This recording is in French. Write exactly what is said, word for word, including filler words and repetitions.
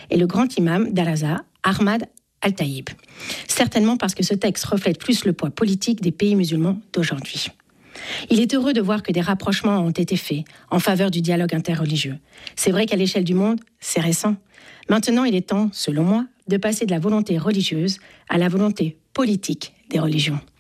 et le grand imam d'Al-Azhar, Ahmad Al-Taïb. Certainement parce que ce texte reflète plus le poids politique des pays musulmans d'aujourd'hui. Il est heureux de voir que des rapprochements ont été faits en faveur du dialogue interreligieux. C'est vrai qu'à l'échelle du monde, c'est récent. Maintenant, il est temps, selon moi, de passer de la volonté religieuse à la volonté politique des religions.